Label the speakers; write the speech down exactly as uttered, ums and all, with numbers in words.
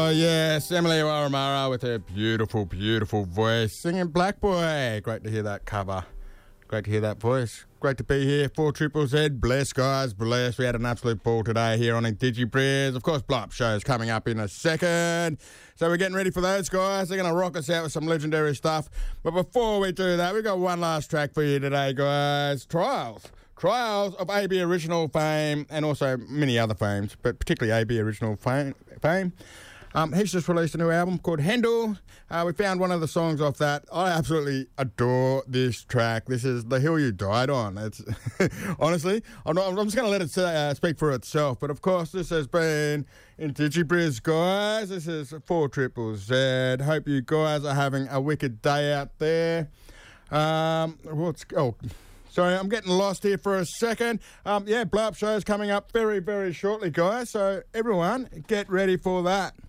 Speaker 1: Oh, yes, Emily Waramara with her beautiful, beautiful voice singing Black Boy. Great to hear that cover. Great to hear that voice. Great to be here. four Triple Z. Bless, guys. Bless. We had an absolute ball today here on DigiBriz. Of course, Blow Up Show's coming up in a second. So we're getting ready for those guys. They're going to rock us out with some legendary stuff. But before we do that, we've got one last track for you today, guys. Trials. Trials of A B Original fame and also many other fames, but particularly A B Original fame. fame. Um, he's just released a new album called Handle. Uh, we found one of the songs off that. I absolutely adore this track. This is The Hill You Died On. It's honestly, I'm, not, I'm just going to let it say, uh, speak for itself. But of course, this has been in DigiBriz, guys. This is four Triple Z. Hope you guys are having a wicked day out there. Um, what's oh. Sorry, I'm getting lost here for a second. Um, yeah, Blow Up Show's coming up very, very shortly, guys. So everyone, get ready for that.